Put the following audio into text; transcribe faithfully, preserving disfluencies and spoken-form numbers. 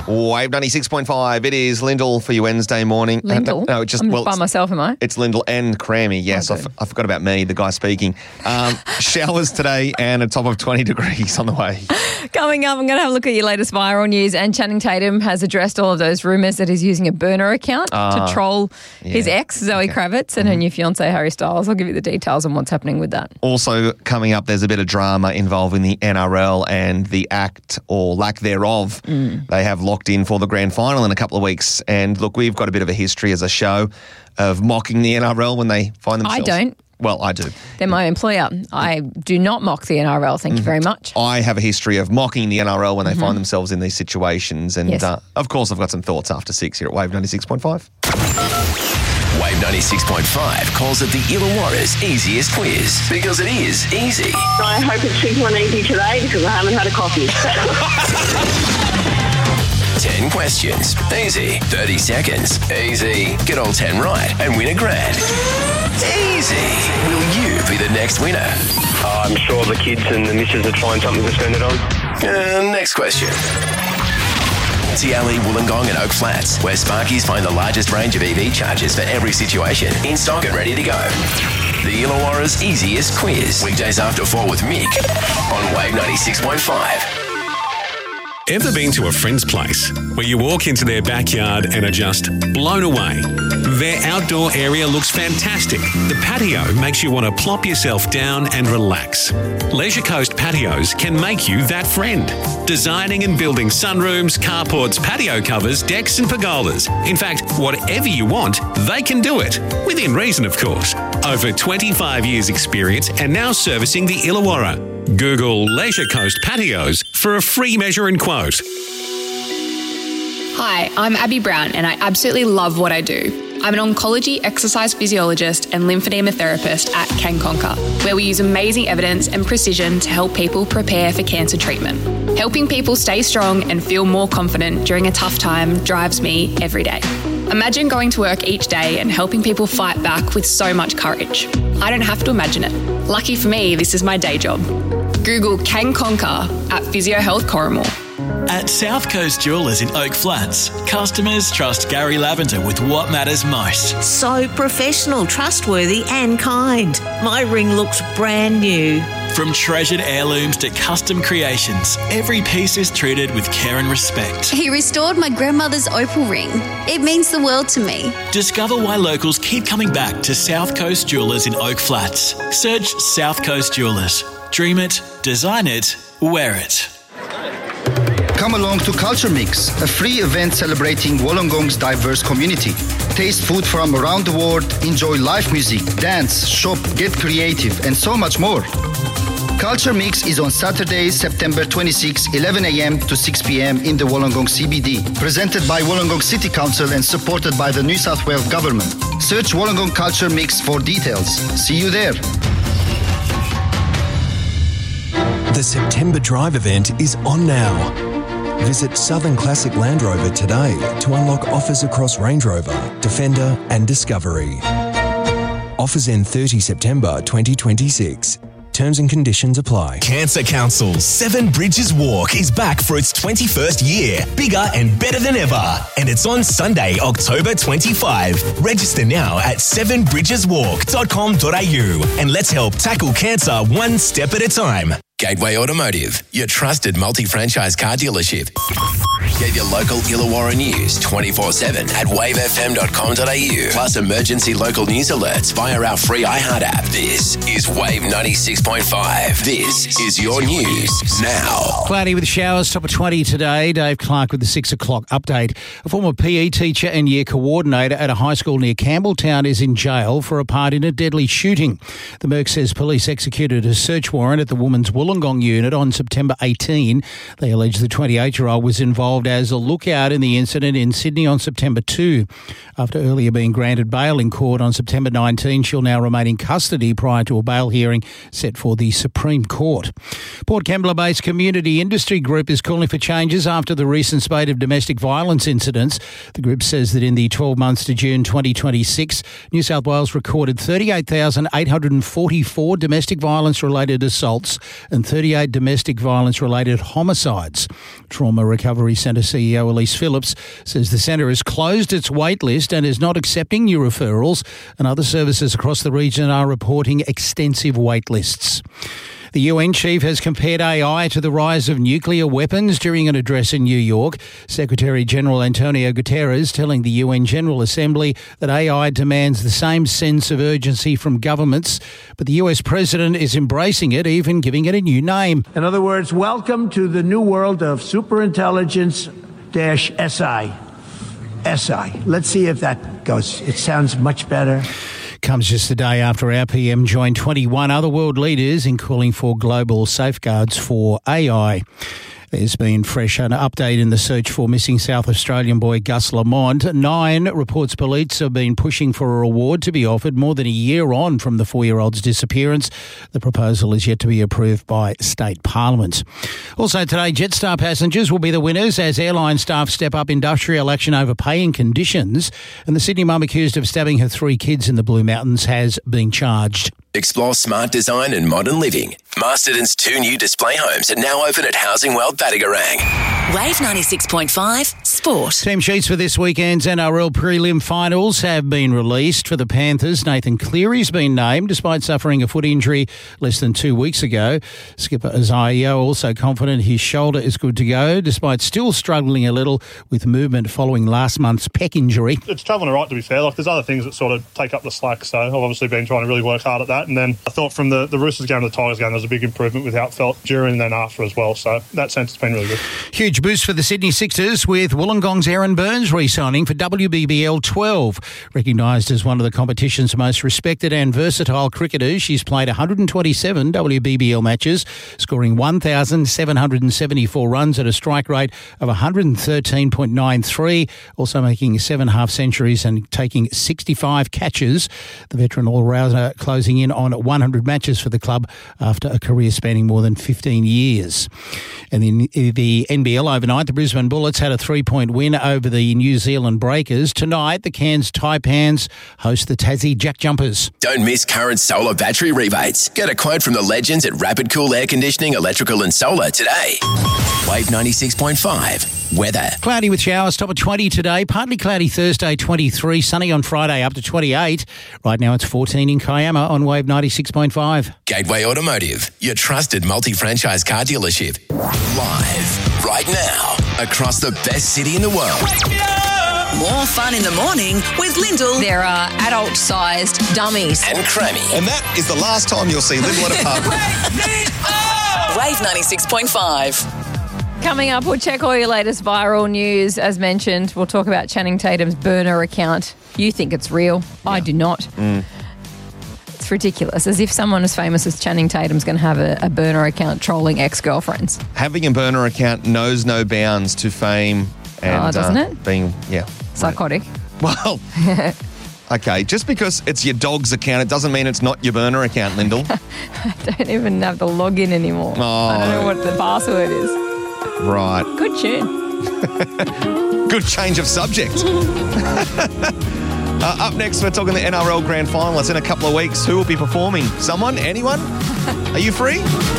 Wave ninety-six point five. It is Lyndall for your Wednesday morning. Lyndall? No, just I'm well, by it's- myself, am I? It's Lyndall and Crammy. Yes, Oh, I, good. f- I forgot about me, the guy speaking. Um, showers today and a top of twenty degrees on the way. Coming up, I'm going to have a look at your latest viral news. And Channing Tatum has addressed all of those rumours that he's using a burner account Ah, to troll his yeah. ex, Zoe Kravitz, and her new fiancé, Harry Styles. I'll give you the details on what's happening with that. Also coming up, there's a bit of drama involving the N R L and the act or lack thereof. Mm. They have locked in for the grand final in a couple of weeks. And look, we've got a bit of a history as a show of mocking the N R L when they find I themselves. don't. Well, I do. They're my employer. I do not mock the N R L. Thank you very much. I have a history of mocking the N R L when they find themselves in these situations. And Yes. uh, of course, I've got some thoughts after six here at Wave ninety-six point five. Wave ninety-six point five calls it the Illawarra's easiest quiz because it is easy. I hope it's simple and easy today because I haven't had a coffee. ten questions. Easy. thirty seconds. Easy. Get all ten right and win a grand. Easy. Will you be the next winner? I'm sure the kids and the missus would find something to spend it on. Uh, next question. T L E Wollongong and Oak Flats, where Sparkies find the largest range of E V chargers for every situation, in stock and ready to go. The Illawarra's easiest quiz. Weekdays after four with Mick on Wave ninety-six point five. Ever been to a friend's place where you walk into their backyard and are just blown away? Their outdoor area looks fantastic. The patio makes you want to plop yourself down and relax. Leisure Coast Patios can make you that friend. Designing and building sunrooms, carports, patio covers, decks and pergolas. In fact, whatever you want, they can do it. Within reason, of course. Over twenty-five years experience and now servicing the Illawarra. Google Leisure Coast Patios for a free measure and quote. Hi, I'm Abby Brown and I absolutely love what I do. I'm an oncology exercise physiologist and lymphedema therapist at Can Conquer, where we use amazing evidence and precision to help people prepare for cancer treatment. Helping people stay strong and feel more confident during a tough time drives me every day. Imagine going to work each day and helping people fight back with so much courage. I don't have to imagine it. Lucky for me, this is my day job. Google Can Conquer at Physio Health Corrimal. At South Coast Jewellers in Oak Flats, customers trust Gary Lavender with what matters most. So professional, trustworthy and kind. My ring looks brand new. From treasured heirlooms to custom creations, every piece is treated with care and respect. He restored my grandmother's opal ring. It means the world to me. Discover why locals keep coming back to South Coast Jewellers in Oak Flats. Search South Coast Jewellers. Dream it, design it, wear it. Come along to Culture Mix, a free event celebrating Wollongong's diverse community. Taste food from around the world, enjoy live music, dance, shop, get creative, and so much more. Culture Mix is on Saturday, September twenty-sixth, eleven a.m. to six p.m. in the Wollongong C B D. Presented by Wollongong City Council and supported by the New South Wales Government. Search Wollongong Culture Mix for details. See you there. The September Drive event is on now. Visit Southern Classic Land Rover today to unlock offers across Range Rover, Defender and Discovery. Offers end thirtieth September twenty twenty-six. Terms and conditions apply. Cancer Council's Seven Bridges Walk is back for its twenty-first year, bigger and better than ever. And it's on Sunday, October twenty-fifth. Register now at seven bridges walk dot com dot a u and let's help tackle cancer one step at a time. Gateway Automotive, your trusted multi-franchise car dealership. Get your local Illawarra news twenty-four seven at wave f m dot com dot a u. Plus emergency local news alerts via our free iHeart app. This is Wave ninety-six point five. This is your news now. Cloudy with showers, top of twenty today. Dave Clark with the six o'clock update. A former P E teacher and year coordinator at a high school near Campbelltown is in jail for a part in a deadly shooting. The Merc says police executed a search warrant at the woman's Wollongong unit on September eighteenth. They allege the twenty-eight-year-old was involved as a lookout in the incident in Sydney on September second. After earlier being granted bail in court on September nineteenth, she'll now remain in custody prior to a bail hearing set for the Supreme Court. Port Kembla-based Community Industry Group is calling for changes after the recent spate of domestic violence incidents. The group says that in the twelve months to June twenty twenty-six, New South Wales recorded thirty-eight thousand eight hundred forty-four domestic violence-related assaults and thirty-eight domestic violence-related homicides. Trauma Recovery Centre Centre C E O Elise Phillips says the centre has closed its wait list and is not accepting new referrals, and other services across the region are reporting extensive wait lists. The U N chief has compared A I to the rise of nuclear weapons during an address in New York. Secretary-General Antonio Guterres telling the U N General Assembly that A I demands the same sense of urgency from governments, but the U S president is embracing it, even giving it a new name. In other words, welcome to the new world of superintelligence dash S I. S I. Let's see if that goes. It sounds much better. Comes just a day after our P M joined twenty-one other world leaders in calling for global safeguards for A I. There's been fresh an update in the search for missing South Australian boy Gus Lamont. Nine reports police have been pushing for a reward to be offered more than a year on from the four-year-old's disappearance. The proposal is yet to be approved by state parliament. Also today, Jetstar passengers will be the winners as airline staff step up industrial action over pay and conditions. And the Sydney mum accused of stabbing her three kids in the Blue Mountains has been charged. Explore smart design and modern living. Masterton's two new display homes are now open at Housing World Battigarang. Wave ninety-six point five Sport. Team sheets for this weekend's N R L prelim finals have been released. For the Panthers, Nathan Cleary's been named despite suffering a foot injury less than two weeks ago. Skipper Isaiah also confident his shoulder is good to go despite still struggling a little with movement following last month's pec injury. It's travelling all right, to be fair. Like, there's other things that sort of take up the slack, so I've obviously been trying to really work hard at that. And then I thought from the, the Roosters game to the Tigers game, there was a big improvement with how it felt during and then after as well. So that sense, it's been really good. Huge boost for the Sydney Sixers with Wollongong's Aaron Burns re-signing for W B B L twelve. Recognised as one of the competition's most respected and versatile cricketers, she's played one hundred twenty-seven W B B L matches, scoring one thousand seven hundred seventy-four runs at a strike rate of one hundred thirteen point nine three, also making seven half centuries and taking sixty-five catches. The veteran all-rounder closing in on one hundred matches for the club after a career spanning more than fifteen years. And in the N B L overnight, the Brisbane Bullets had a three-point win over the New Zealand Breakers. Tonight, the Cairns Taipans host the Tassie Jack Jumpers. Don't miss current solar battery rebates. Get a quote from the legends at Rapid Cool Air Conditioning, Electrical and Solar today. Wave ninety-six point five. Weather. Cloudy with showers, top of twenty today. Partly cloudy Thursday, twenty-three. Sunny on Friday, up to twenty-eight. Right now it's fourteen in Kiama on Wave ninety-six point five. Gateway Automotive, your trusted multi-franchise car dealership. Live right now across the best city in the world. More fun in the morning with Lyndall. There are adult-sized dummies. And Crammy. And that is the last time you'll see Lyndall at a pub. Wave ninety-six point five. Coming up, we'll check all your latest viral news. As mentioned, we'll talk about Channing Tatum's burner account. You think it's real. Yeah. I do not. Mm. It's ridiculous. As if someone as famous as Channing Tatum's going to have a, a burner account trolling ex-girlfriends. Having a burner account knows no bounds to fame and oh, doesn't uh, it? being, yeah. Psychotic. Well, okay, just because it's your dog's account, it doesn't mean it's not your burner account, Lyndall. I don't even have the login anymore. Oh. I don't know what the password is. Right. Good tune. Good change of subject. uh, up next, we're talking the N R L Grand Final. It's in a couple of weeks. Who will be performing? Someone? Anyone? Are you free?